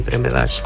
pripreme vaše?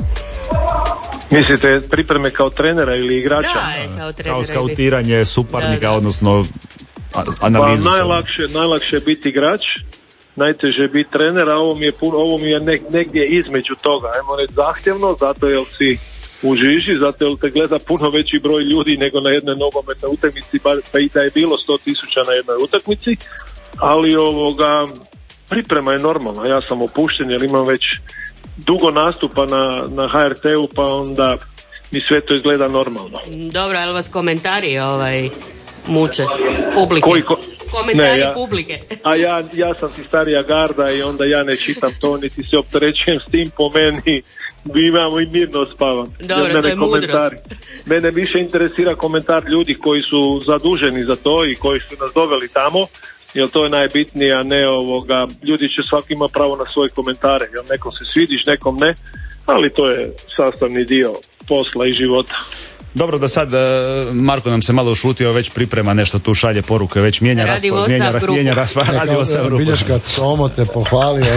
Mislite pripreme kao trenera ili igrača? Da, kao trenera. Kao skautiranje suparnika, da. odnosno analizu. Pa najlakše je biti igrač, najteže je biti trener, a ovo mi je negdje između toga. Ajmo reći zahtjevno, zato jer si u žiži, zato jer te gleda puno veći broj ljudi nego na jednoj nogometnoj utakmici, pa i da je bilo 100.000 na jednoj utakmici, ali priprema je normalna. Ja sam opušten jer imam već dugo nastupa na HRT-u, pa onda mi sve to izgleda normalno. Dobro, ali vas komentari muče publike? Komentari publike. A ja sam ti starija garda i onda ja ne čitam to, niti se opterećujem s tim, po meni imamo i mirno spavam. Dobro, to je mudrost. Mene više interesira komentar ljudi koji su zaduženi za to i koji su nas doveli tamo, jer to je najbitnije, a ne ljudi će svaki ima pravo na svoje komentare, jer nekom se svidiš, nekom ne, ali to je sastavni dio posla i života. Dobro, da sad Marko nam se malo ušutio, već priprema nešto, tu šalje poruke, već mijenja raspored, mijenja raspored, radi WhatsApp grupu. Bilješka Tomo te pohvalio.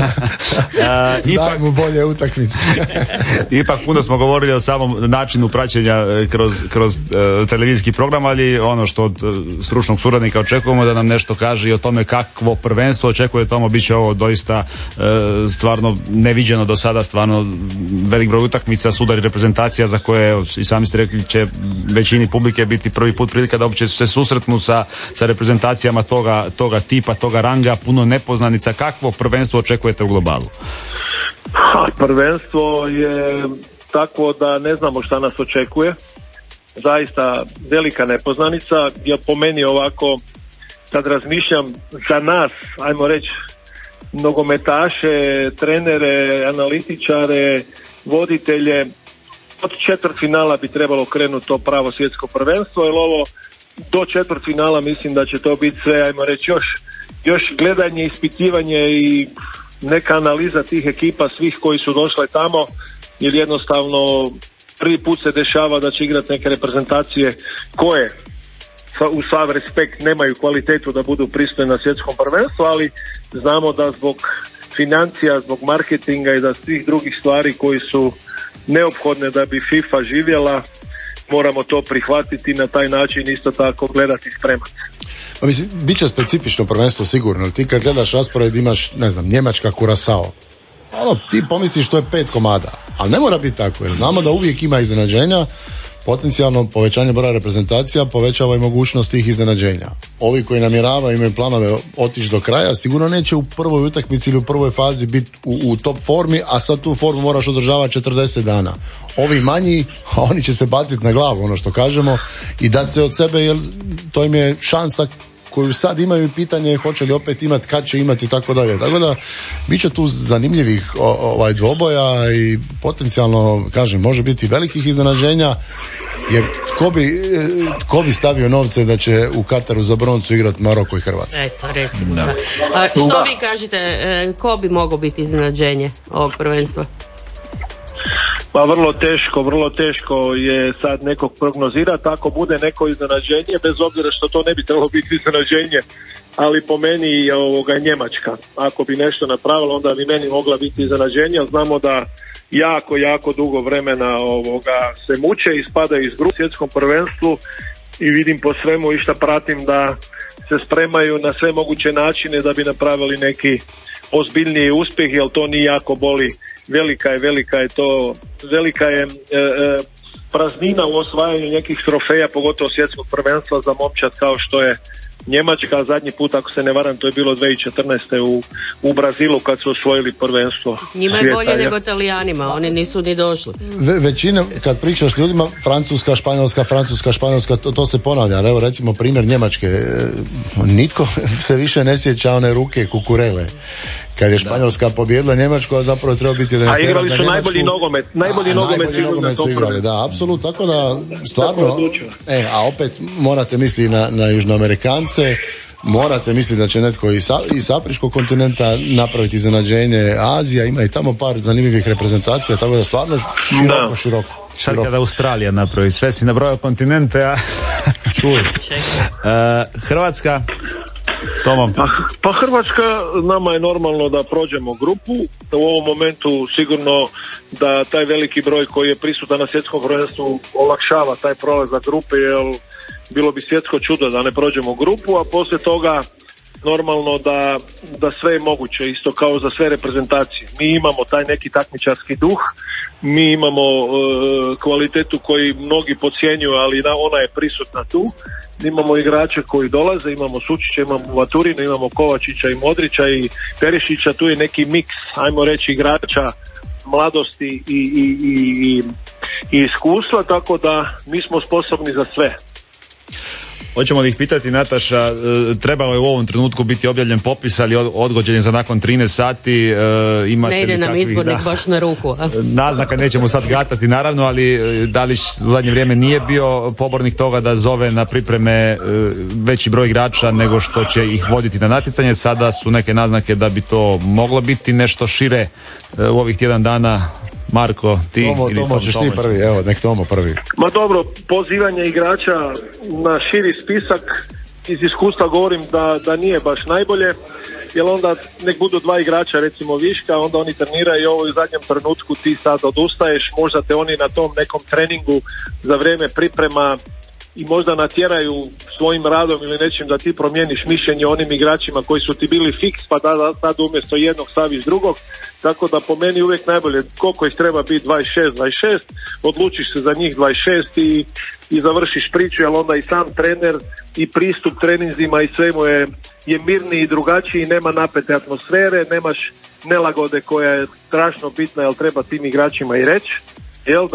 Daj mu bolje utakmice. Ipak puno smo govorili o samom načinu praćenja kroz televizijski program, ali ono što od stručnog suradnika očekujemo da nam nešto kaže i o tome kakvo prvenstvo očekuje Tomo, bit će ovo doista stvarno neviđeno do sada, stvarno velik broj utakmica, sudari reprezentacija za koje i sami ste rekli će većini publike biti prvi put prilika da uopće se susretnu sa reprezentacijama toga tipa, toga ranga, puno nepoznanica. Kakvo prvenstvo očekujete u globalu? Prvenstvo je takvo da ne znamo šta nas očekuje. Zaista velika nepoznanica. Ja po meni ovako, kad razmišljam za nas, ajmo reći, nogometaše, trenere, analitičare, voditelje, od četvrtfinala bi trebalo krenuti to pravo svjetsko prvenstvo, jer ovo do četvrtfinala mislim da će to biti sve, ajmo reći, još gledanje, ispitivanje i neka analiza tih ekipa, svih koji su došle tamo, jer jednostavno prvi put se dešava da će igrati neke reprezentacije koje u sav respekt nemaju kvalitetu da budu pristojne na svjetskom prvenstvu, ali znamo da zbog financija, zbog marketinga i da svih drugih stvari koji su neophodne da bi FIFA živjela, moramo to prihvatiti na taj način, isto tako gledati spremati. Pa mislim, bit će specifično prvenstvo sigurno. Ti kad gledaš raspored imaš, ne znam, Njemačka, Kurasao. Ti pomisliš to je 5 komada, ali ne mora biti tako, jer znamo da uvijek ima iznenađenja. Potencijalno povećanje broja reprezentacija povećava i mogućnost tih iznenađenja. Ovi koji namjeravaju, imaju planove otići do kraja, sigurno neće u prvoj utakmici ili u prvoj fazi biti u top formi, a sad tu formu moraš održavati 40 dana. Ovi manji, oni će se baciti na glavu, ono što kažemo, i dati se od sebe, jer to im je šansa koju sad imaju, pitanje hoće li opet imati, kad će imati i tako dalje. Tako da bit će tu zanimljivih dvoboja i potencijalno, kažem, može biti velikih iznenađenja, jer tko bi stavio novce da će u Kataru za broncu igrati Maroko i Hrvatska? Eto, recimo. Da. Što vi kažete, ko bi mogao biti iznenađenje ovog prvenstva? Pa vrlo teško je sad nekog prognozirati. Ako bude neko iznenađenje, bez obzira što to ne bi trebalo biti iznenađenje, ali po meni je Njemačka. Ako bi nešto napravila, onda bi meni mogla biti iznenađenje, ali znamo da jako dugo vremena se muče i spadaju iz grupe svjetskom prvenstvu i vidim po svemu i šta pratim da se spremaju na sve moguće načine da bi napravili neki ozbiljniji uspjeh, jer to nije jako boli. Velika je praznina u osvajanju nekih trofeja, pogotovo svjetskog prvenstva za momčad kao što je Njemačka. Zadnji put, ako se ne varam, to je bilo 2014. u Brazilu kad su osvojili prvenstvo. Njima je bolje nego Talijanima, oni nisu ni došli. Većina, kad pričaš s ljudima, Francuska, Španjolska, to se ponavlja. Evo recimo primjer Njemačke. Nitko se više ne sjeća one ruke Kukurele kad je Španjolska pobijedila Njemačku, a zapravo je trebao biti 11 za Njemačku. A igrali su najbolji nogomet su igrali, da, apsolutno, tako da stvarno, a opet morate misliti na Južnoamerikance, morate misliti da će netko iz afričkog kontinenta napraviti iznenađenje. Azija ima i tamo par zanimljivih reprezentacija, tako da stvarno široko. Sad kada Australija napravi, sve si nabrojao kontinente, a čuj. Hrvatska, Tomo? Pa Hrvatska, nama je normalno da prođemo grupu, da u ovom momentu sigurno da taj veliki broj koji je prisutan na svjetskom prvenstvu olakšava taj prolazak grupe, jer bilo bi svjetsko čudo da ne prođemo grupu, a poslije toga normalno da sve je moguće, isto kao za sve reprezentacije. Mi imamo taj neki takmičarski duh, mi imamo kvalitetu koji mnogi podcjenjuju, ali ona je prisutna tu. Imamo igrače koji dolaze, imamo Sučića, imamo Vaturina, imamo Kovačića i Modrića i Perišića, tu je neki miks, ajmo reći, igrača mladosti i iskustva, tako da mi smo sposobni za sve. Hoćemo da ih pitati, Nataša, trebalo je u ovom trenutku biti objavljen popis, ali odgođen je za nakon 13 sati. Imate ne ide nam izbornik baš na ruku. Naznaka nećemo sad gatati, naravno, ali da li u zadnje vrijeme nije bio pobornik toga da zove na pripreme veći broj igrača nego što će ih voditi na natjecanje? Sada su neke naznake da bi to moglo biti nešto šire u ovih tjedan dana. Marko, ti Tomo ćeš ti prvi, evo, nek Tomo prvi. Ma dobro, pozivanje igrača na širi spisak, iz iskustva govorim da nije baš najbolje, jer onda nek budu dva igrača recimo viška, onda oni treniraju i ovo u zadnjem trenutku ti sad odustaješ, možda te oni na tom nekom treningu za vrijeme priprema i možda natjeraju svojim radom ili nečim da ti promijeniš mišljenje onim igračima koji su ti bili fiks, pa da sad umjesto jednog staviš drugog, tako da po meni uvijek najbolje koliko ih treba biti 26, odlučiš se za njih 26 i završiš priču, jer onda i sam trener i pristup treninzima i svemu je mirniji i drugačiji, nema napete atmosfere, nemaš nelagode koja je strašno bitna, jer treba tim igračima i reći. Jel,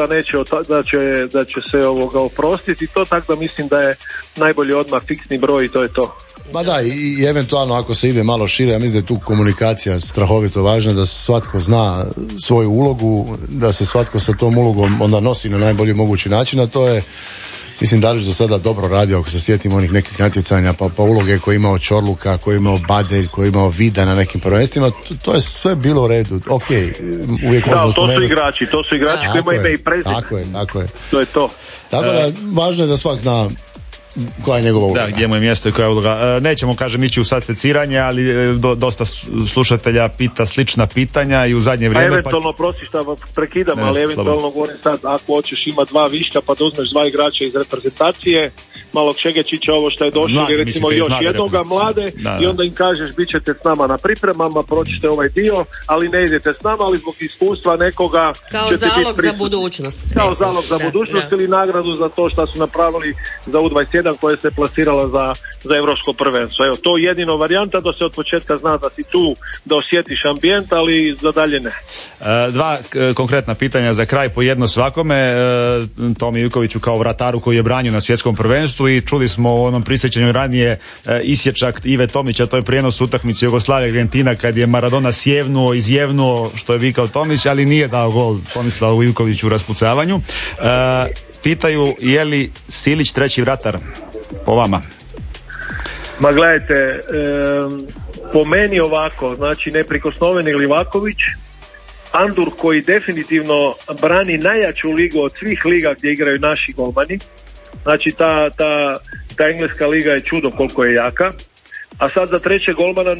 da će se oprostiti to, tako da mislim da je najbolje odmah fiksni broj i to je to. Ma da, i eventualno ako se ide malo šire, ja mislim da je tu komunikacija strahovito važna, da svatko zna svoju ulogu, da se svatko sa tom ulogom onda nosi na najbolji mogući način, a to je, mislim, Dalić do sada dobro radio, ako se sjetimo onih nekih natjecanja, pa uloge koje je imao Čorluka, koje je imao Badelj, koje je imao Vida na nekim prvenstvima, to je sve bilo u redu. Ok, uvijek možemo spomenuti. To su igrači koji imaju ime i prezime. Tako je. To je to. Tako da, važno je da svak zna koja je njegova uloga. Da, gdje mu je mjesto i koja je uloga. Nećemo, kažem, ići u sad seciranje, ali dosta slušatelja pita slična pitanja i u zadnje vrijeme... eventualno, prosti šta prekidam, ali eventualno govorim sad, ako hoćeš ima dva viška, pa da uzmeš dva igrača iz reprezentacije, malog Šegečića, ovo što je došlo, ili recimo još jednoga mlade, i onda im kažeš, bit ćete s nama na pripremama, proćete ovaj dio, ali ne idete s nama, ali zbog iskustva nekoga... Kao zalog za budućnost. Kao zalog za budućnost ili nagradu za to što su napravili za U21 koja se plasirala za europsko prvenstvo. Evo, to je jedino varijanta, da se od početka zna da si tu, da osjetiš ambijent, ali za dalje ne. Dva konkretna pitanja za kraj, po jedno svakome. Tomi Ivkoviću kao vrataru koji je branio na svjetskom prvenstvu, i čuli smo u onom prisjećanju ranije isječak Ive Tomića, to je prijenos utakmice Jugoslavije Argentina kad je Maradona izjevnuo što je vikao Tomić, ali nije dao gol Tomislavu Ivkoviću u raspucavanju. Pitaju, je li Silić treći vratar po vama? Ma gledajte, po meni ovako, znači neprikosnoveni Livaković, Andur koji definitivno brani najjaču ligu od svih liga gdje igraju naši golmani, znači ta engleska liga je čudo koliko je jaka, a sad za trećeg golmana,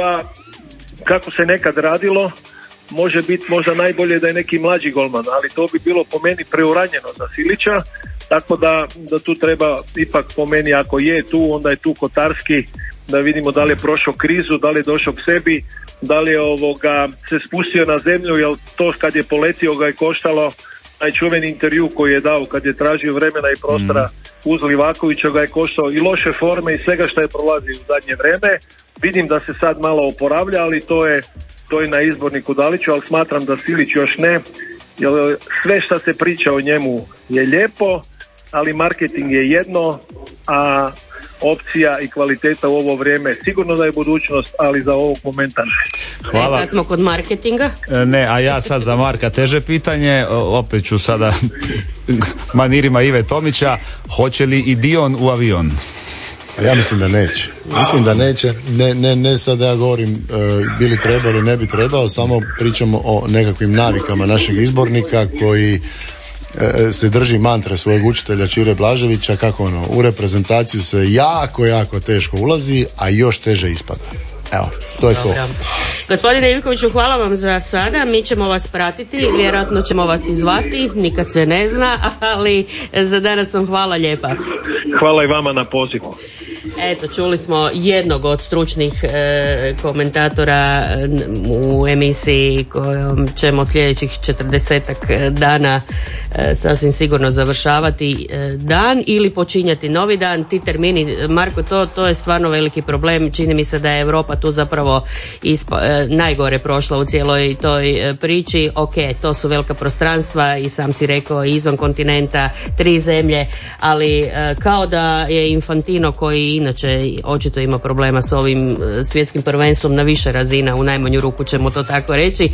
kako se nekad radilo, može biti možda najbolje da je neki mlađi golman, ali to bi bilo po meni preuranjeno za Silića, tako da tu treba ipak po meni, ako je tu, onda je tu Kotarski, da vidimo da li je prošao krizu, da li je došao k sebi, da li je se spustio na zemlju, jer to kad je poletio ga je koštalo, taj čuveni intervju koji je dao kad je tražio vremena i prostora uz Livakovića ga je koštao i loše forme i svega što je prolazio u zadnje vreme. Vidim da se sad malo oporavlja, ali to je na izborniku Daliću, ali smatram da Silić još ne, jer sve što se priča o njemu je lijepo, ali marketing je jedno, a opcija i kvaliteta u ovo vrijeme sigurno da je budućnost, ali za ovog momenta ne. Hvala. Kad smo kod marketinga? Ne, a ja sad za Marka teže pitanje, opet ću sada manirima Ive Tomića, hoće li i Dion u avion? Ja mislim da neće. Ne sad ja govorim bi li trebalo ili ne bi trebao, samo pričamo o nekakvim navikama našeg izbornika koji se drži mantre svojeg učitelja Čire Blaževića, kako u reprezentaciju se jako teško ulazi, a još teže ispada. Evo, to je to. Gospodine Ivkoviću, hvala vam za sada. Mi ćemo vas pratiti, vjerojatno ćemo vas izvati, nikad se ne zna, ali za danas vam hvala lijepa. Hvala i vama na pozivu. Eto, čuli smo jednog od stručnih komentatora u emisiji kojom ćemo sljedećih 40 dana sasvim sigurno završavati dan ili počinjati novi dan. Ti termini, Marko, to je stvarno veliki problem. Čini mi se da je Europa tu zapravo najgore prošla u cijeloj toj priči. Ok, to su velika prostranstva i sam si rekao izvan kontinenta, 3 zemlje, ali kao da je Infantino, koji inače očito ima problema s ovim svjetskim prvenstvom na više razina, u najmanju ruku ćemo to tako reći.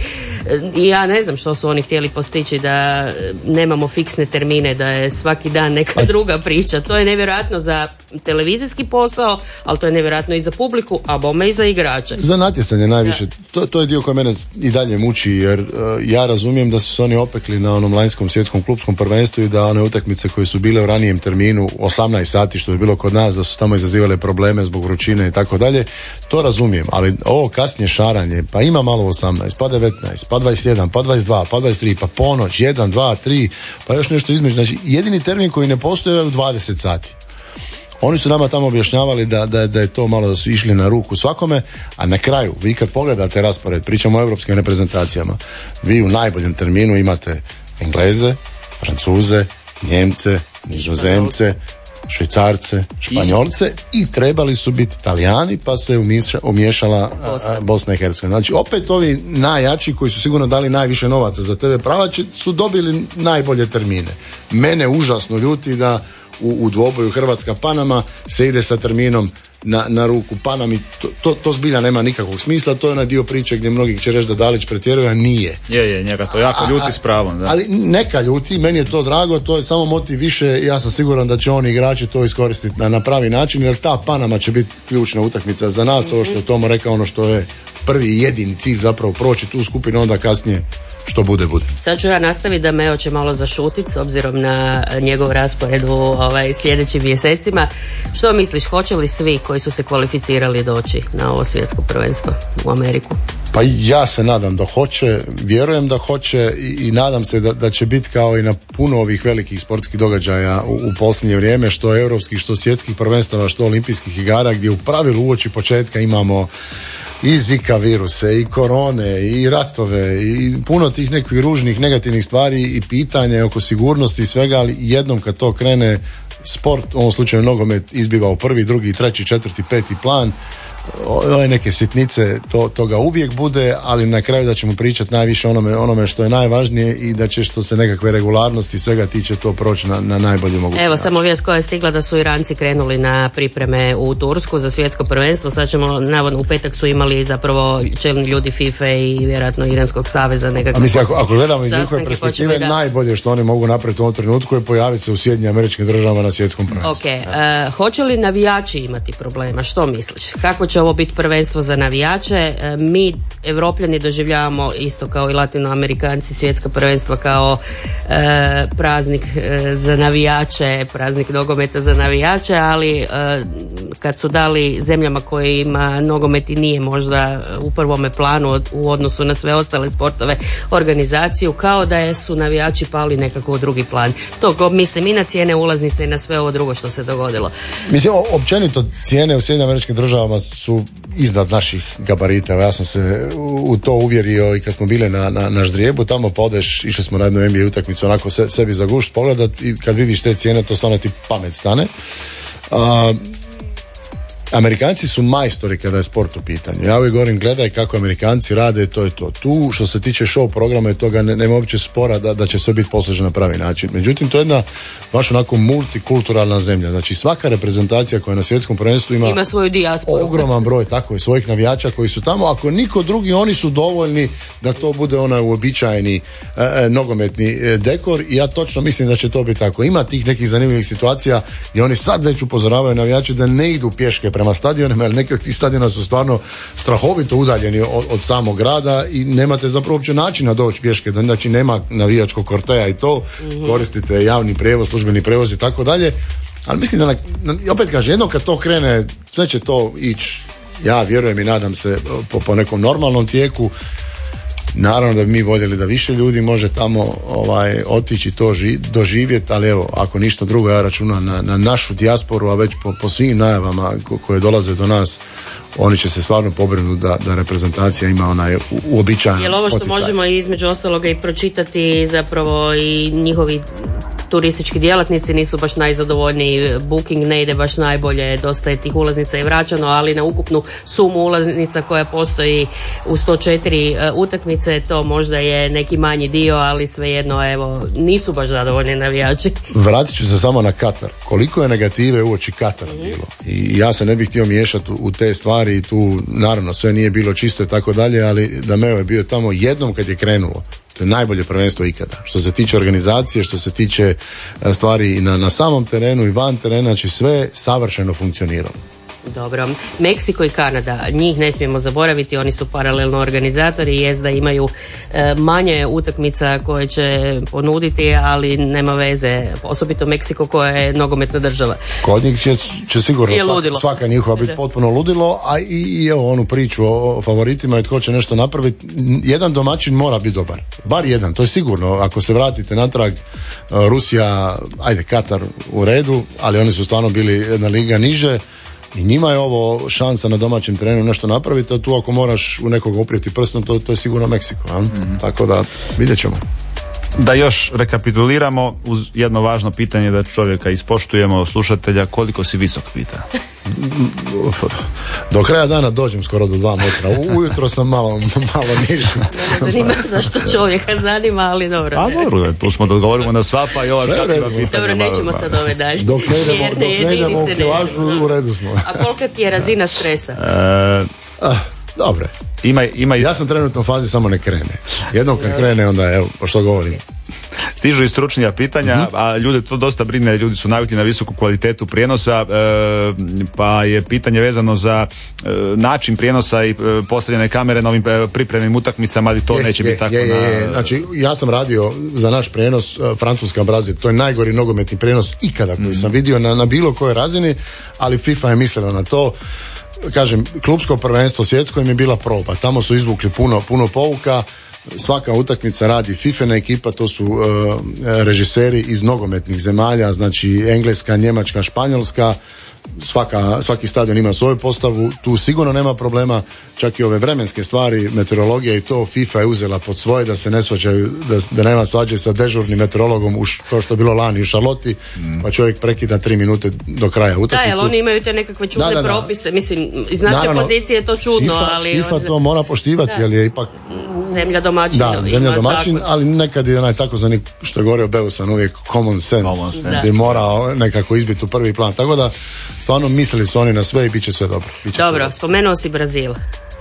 Ja ne znam što su oni htjeli postići, da nemamo fiksne termine, da je svaki dan neka druga priča. To je nevjerojatno za televizijski posao, ali to je nevjerojatno i za publiku, a bome i za igrače. Za natjecanje najviše. To je dio koji mene i dalje muči, jer ja razumijem da su se oni opekli na onom lanjskom svjetskom klupskom prvenstvu i da one utakmice koje su bile u ranijem terminu 18 sati što je bilo kod nas, da su tamo izazivale probleme zbog vrućine i tako dalje, to razumijem, ali ovo kasnije šaranje, pa ima malo 18, pa 19, pa 21, pa 22, pa 23, pa ponoć, 1, 2, 3, pa još nešto između. Znači, jedini termin koji ne postoji je u 20 sati. Oni su nama tamo objašnjavali da je to malo, da su išli na ruku svakome, a na kraju, vi kad pogledate raspored, pričamo o europskim reprezentacijama, vi u najboljem terminu imate Engleze, Francuze, Njemce, Nizozemce, Švicarce, Španjolce i trebali su biti Italijani, pa se umiješala Bosna i Hercegovina. Znači, opet ovi najjači koji su sigurno dali najviše novaca za TV prava su dobili najbolje termine. Mene užasno ljuti da u dvoboju Hrvatska-Panama se ide sa terminom na ruku Panami. To zbilja nema nikakvog smisla. To je onaj dio priče gdje mnogi će reći da Dalić pretjeruje, a nije. Je, njega to jako ljuti s pravom. Da. Ali neka ljuti, meni je to drago, to je samo motiv više. Ja sam siguran da će oni igrači to iskoristiti na pravi način, jer ta Panama će biti ključna utakmica za nas. Ovo što je Tomo rekao, ono što je prvi i jedini cilj zapravo proći tu skupinu, onda kasnije što bude. Sad ću ja nastaviti da Meo će malo zašutiti s obzirom na njegov raspored u sljedećim mjesecima. Što misliš, hoće li svi koji su se kvalificirali doći na ovo svjetsko prvenstvo u Ameriku? Pa ja se nadam da hoće, vjerujem da hoće i nadam se da će biti kao i na puno ovih velikih sportskih događaja u posljednje vrijeme, što europskih, što svjetskih prvenstava, što olimpijskih igara, gdje u pravilu uoči početka imamo i Zika viruse, i korone, i ratove, i puno tih nekih ružnih, negativnih stvari i pitanja oko sigurnosti i svega, ali jednom kad to krene, sport, u ovom slučaju nogomet, izbiva u prvi, drugi, treći, četvrti, peti plan. Ove neke sitnice, toga uvijek bude, ali na kraju da ćemo pričati najviše onome što je najvažnije i da će, što se nekakve regularnosti svega tiče, to proći na najbolji mogući način. Evo, samo vijest koja je stigla da su Iranci krenuli na pripreme u Tursku za svjetsko prvenstvo. Sad ćemo, navodno, u petak su imali zapravo čelni ljudi FIFA i vjerojatno Iranskog saveza nekakve. A mislim, ako gledamo iz njihove perspektive, najbolje što oni mogu napraviti u ovom trenutku je pojaviti se u SAD-u na svjetskom prvenstvu. Hoće li navijači imati problema? Što misliš? Kako će ovo biti prvenstvo za navijače? Mi, Evropljani, doživljavamo isto kao i Latinoamerikanci svjetska prvenstva kao praznik za navijače, praznik nogometa za navijače, ali kad su dali zemljama kojima nogomet i nije možda u prvome planu u odnosu na sve ostale sportove organizaciju, kao da su navijači pali nekako u drugi plan. To mislim i na cijene ulaznice i na sve ovo drugo što se dogodilo. Mislim, općenito cijene u SAD-u su iznad naših gabarita. Ja sam se u to uvjerio i kad smo bili na ždrijebu, tamo podeš, išli smo na jednu NBA utakmicu, onako sebi za gušt pogledat i kad vidiš te cijene, to stvarno ti pamet stane. Amerikanci su majstori kada je sport u pitanju. Ja uvijek govorim, gledaj kako Amerikanci rade, to je to. Tu što se tiče show programa i toga nema uopće spora da će sve biti posloženo na pravi način. Međutim, to je jedna baš onako multikulturalna zemlja. Znači, svaka reprezentacija koja na svjetskom prvenstvu ima svoju dijasporu. Ogroman broj tako svojih navijača koji su tamo. Ako niko drugi, oni su dovoljni da to bude onaj uobičajeni nogometni dekor i ja točno mislim da će to biti tako. Ima tih nekih zanimljivih situacija i oni sad već upozoravaju navijače da ne idu pješke prema prema stadionima, jer neki od tih stadiona su stvarno strahovito udaljeni od samog grada i nemate zapravo uopće načina doći pješke, znači nema navijačkog korteja i to, koristite javni prijevoz, službeni prijevoz i tako dalje, ali mislim da opet kažem, jednom kad to krene, sve će to ići, ja vjerujem i nadam se po nekom normalnom tijeku. Naravno da bi mi voljeli da više ljudi može tamo otići to doživjeti, ali evo, ako ništa drugo, ja računam na našu dijasporu, a već po svim najavama koje dolaze do nas, oni će se stvarno pobrinuti da reprezentacija ima onaj uobičajen poticaj. Jel ovo što možemo između ostaloga i pročitati, zapravo i njihovi turistički djelatnici nisu baš najzadovoljniji, booking ne ide baš najbolje, dosta je tih ulaznica i vraćano, ali na ukupnu sumu ulaznica koja postoji u 104 utakmice, to možda je neki manji dio, ali svejedno, evo, nisu baš zadovoljni navijači. Vratit ću se samo na Katar. Koliko je negative uoči Katara bilo? I ja se ne bih htio miješati u te stvari i tu, naravno, sve nije bilo čisto i tako dalje, ali da Meo je bio tamo jednom kad je krenulo. To je najbolje prvenstvo ikada. Što se tiče organizacije, što se tiče stvari na samom terenu i van terena, znači sve savršeno funkcioniralo. Dobro, Meksiko i Kanada, njih ne smijemo zaboraviti, oni su paralelno organizatori, jest da imaju manje utakmica koje će ponuditi, ali nema veze, osobito Meksiko koja je nogometna država. Kod njih će sigurno svaka njihova biti potpuno ludilo, a i evo onu priču o favoritima i tko će nešto napraviti, jedan domaćin mora biti dobar, bar jedan, to je sigurno. Ako se vratite natrag, Rusija, ajde, Katar u redu, ali oni su stvarno bili jedna liga niže. I njima je ovo šansa na domaćem terenu nešto napraviti, a tu ako moraš u nekoga uprijeti prstom, to je sigurno Meksiko. Tako da vidjet ćemo. Da još rekapituliramo uz jedno važno pitanje da čovjeka ispoštujemo, slušatelja, koliko si visok, pita. Do kraja dana dođem skoro do 2 metra. Ujutro sam malo niži. Ne zanima zašto čovjeka zanima, ali dobro. A dobro, tu smo dogovorimo na sva, pa i ova kakva pitanja. Dobro, nećemo sad ove dalje. Dok ne idemo u kilažu, u redu smo. A kolika ti je razina stresa? Dobre. Ima ja sam trenutno u fazi samo ne krene. Jednom kad krene, onda evo, što govorim. Stižu i stručnija pitanja, a ljude to dosta brine, ljudi su navikli na visoku kvalitetu prijenosa, pa je pitanje vezano za način prijenosa i postavljene kamere na ovim pripremnim utakmicama, ali to neće biti tako. Znači, ja sam radio za naš prijenos Francuska-Brazil, to je najgori nogometni prijenos ikada koji sam vidio na bilo kojoj razini, ali FIFA je mislila na to. Kažem, klupsko prvenstvo svjetsko im je bila proba, tamo su izvukli puno pouka. Svaka utakmica radi FIFA-na ekipa, to su režiseri iz nogometnih zemalja, znači Engleska, Njemačka, Španjolska, svaki stadion ima svoju postavu, tu sigurno nema problema, čak i ove vremenske stvari, meteorologija i to FIFA je uzela pod svoje, da se ne svađaju, da nema svađe sa dežurnim meteorologom kao što je bilo lani u Šarloti, pa čovjek prekida 3 minute do kraja utakmicu. Da, jer oni imaju te nekakve čudne propise, mislim, iz naše pozicije je to čudno, ali... FIFA to mora poštivati, jer je ipak... Zemlja domaćin. Da, zemlja domaćin, ali nekad je onaj takozvani, što je govorio Beusan, uvijek common sense. Gdje mora nekako izbiti u prvi plan, tako da stvarno mislili su oni na sve i bit će sve dobro. Dobro, spomenuo si Brazil.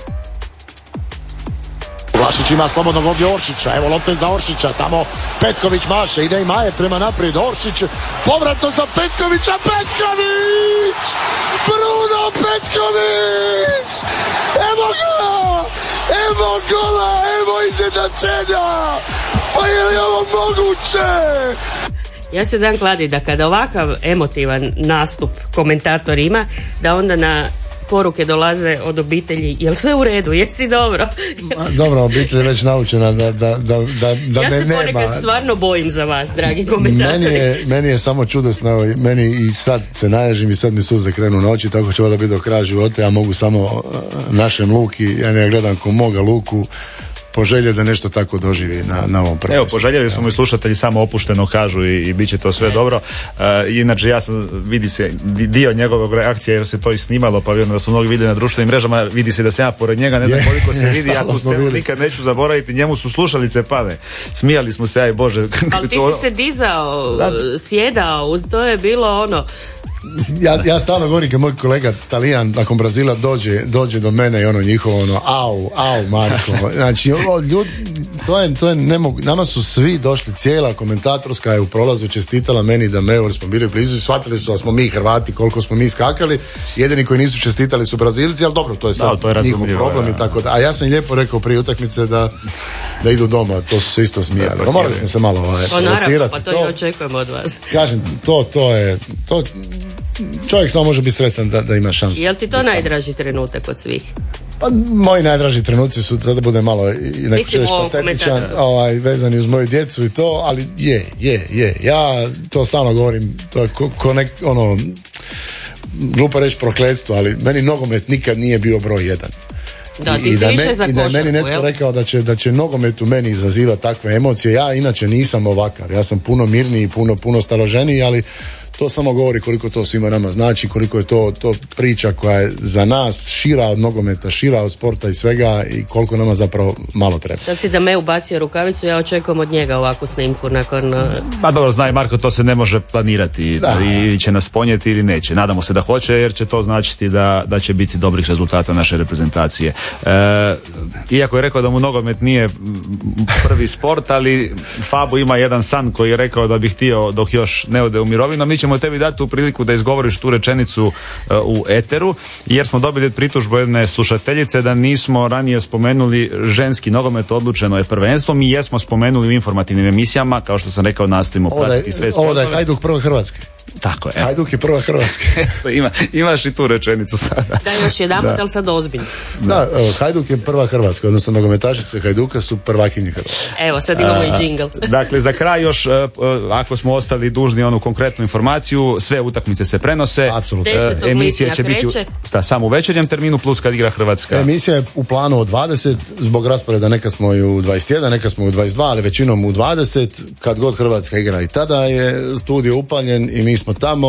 Vlašić ima slobodnog ovdje Oršića, evo lopte za Oršića, tamo Petković maše, ide i Maje prema naprijed, Oršić, povratno za Petkovića, Petković! Bruno Petković! Evo ga! Evo gola, evo izjednačenja! Pa je li ovo moguće? Ja se dan kladi da kada ovakav emotivan nastup komentator ima, da onda na poruke dolaze od obitelji, jel sve u redu, jesi dobro? Dobro, obitelj je već naučena da ja se ponekad stvarno bojim za vas, dragi komentatori. Meni je samo čudesno, meni i sad se naježim i sad mi suze krenu na oči, tako će da biti do kraja života, ja mogu samo našem Luki, ja ne gledam ko moga Luku, poželje da nešto tako doživi na ovom prvenstvu. Evo, poželjeli su mi slušatelji, samo opušteno kažu i bit će to sve dobro. Inače, ja sam, vidi se dio njegovog reakcije, jer se to i snimalo, pa vjerujem da su mnogi vidjeli na društvenim mrežama, vidi se da sam ja pored njega, ne znam koliko se vidi, ja tu se nikad neću zaboraviti, njemu su slušalice pale. Smijali smo se, aj Bože. Ali ti si se dizao, sjedao, to je bilo ono... Ja stalno govorim kad moj kolega Talijan nakon Brazila dođe do mene i ono njihovo au Marko, znači to je nama su svi došli, cijela komentatorska je u prolazu čestitala meni da jer smo bili blizu i shvatili su da smo mi Hrvati koliko smo mi skakali, jedini koji nisu čestitali su Brazilci, ali dobro, to je sad njihov problem i tako da. A ja sam lijepo rekao prije utakmice da idu doma, to su se isto smijali. Morali smo se malo naravno, pa to i očekujemo od vas. Kažem, to čovjek samo može biti sretan da ima šansu. Jel ti to najdraži trenutak od svih? Pa, moji najdraži trenuci su, sada bude malo neko ćeš patetičan, vezani uz moju djecu i to, ali je. Ja to stalno govorim, to je glupo reći prokletstvo, ali meni nogomet nikad nije bio broj jedan. Da, ti si više za košarku, i da je meni netko rekao da će nogomet u meni izazivati takve emocije. Ja inače nisam ovakav, ja sam puno mirniji, puno staloženiji, ali to samo govori koliko to svima nama znači, koliko je to priča koja je za nas šira od nogometa, šira od sporta i svega i koliko nama zapravo malo treba. Sad si da me ubacio rukavicu, ja očekujem od njega ovakvu snimku nakon... Pa dobro, znaj Marko, to se ne može planirati i će nas ponijeti ili neće. Nadamo se da hoće, jer će to značiti da će biti dobrih rezultata naše reprezentacije. Iako je rekao da mu nogomet nije prvi sport, ali Fabo ima jedan san koji je rekao da bi htio dok još ne ode u mirovinu. Mi ćemo tebi dati tu priliku da izgovoriš tu rečenicu u eteru, jer smo dobili pritužbu jedne slušateljice da nismo ranije spomenuli ženski nogomet, odlučeno je prvenstvo. Mi jesmo spomenuli u informativnim emisijama, kao što sam rekao, nastojimo pratiti sve sportove. Ovo da je Hajduk prva Hrvatske. Tako je. Hajduk je prva Hrvatske. Imaš i tu rečenicu sada. Da, još jedan ali sad ozbiljno. Da, Hajduk je prva Hrvatska, odnosno nogometašice Hajduka su prvakinje Hrvatske. Evo, sad imamo i džingl. Dakle, za kraj još, ako smo ostali dužni onu konkretnu informaciju, sve utakmice se prenose. Apsolutno. Emisija će biti samo u večernjem terminu, plus kad igra Hrvatska. Emisija je u planu od 20, zbog rasporeda neka smo i u 21, neka smo u 22, ali većinom u 20, kad god Hrvatska igra i tada je studio upaljen i mi smo tamo,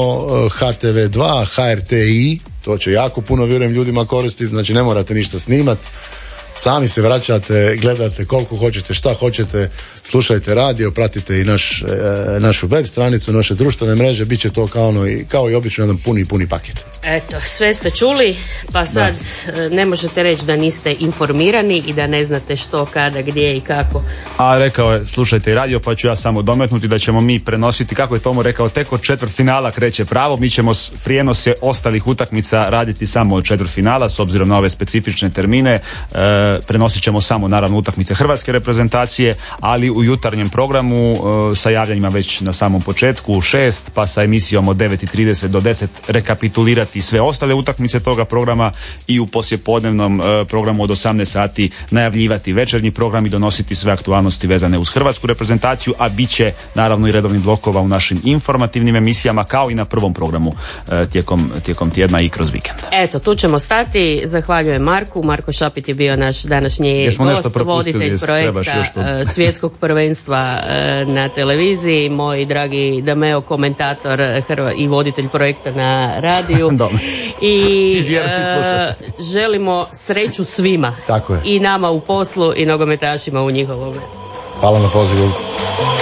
HTV2, HRTI, to će jako puno, vjerujem, ljudima koristiti, znači ne morate ništa snimati. Sami se vraćate, gledate koliko hoćete, šta hoćete, slušajte radio, pratite i našu web stranicu, naše društvene mreže, bit će to kao i obično jedan puni paket. Eto, sve ste čuli, pa sad ne možete reći da niste informirani i da ne znate što, kada, gdje i kako. A rekao je, slušajte i radio, pa ću ja samo dometnuti da ćemo mi prenositi, kako je Tomo rekao, tek od četvrtfinala kreće pravo, mi ćemo prijenose ostalih utakmica raditi samo od četvrtfinala, s obzirom na ove specifične termine. Prenosit ćemo samo naravno utakmice hrvatske reprezentacije, ali u jutarnjem programu sa javljanjima već na samom početku u 6, pa sa emisijom od 9:30 do 10 rekapitulirati sve ostale utakmice toga programa i u poslijepodnevnom programu od 18 sati najavljivati večernji program i donositi sve aktualnosti vezane uz hrvatsku reprezentaciju, a bit će naravno i redovnih blokova u našim informativnim emisijama kao i na prvom programu tijekom tjedna i kroz vikend. Eto, tu ćemo stati. Zahvaljujem Marko Šapit je bio naš današnji gost, voditelj projekta svjetskog prvenstva na televiziji, moj dragi Dameo, komentator i voditelj projekta na radiju. I želimo sreću svima. Tako je. I nama u poslu i nogometašima u njihovom. Hvala na pozivu.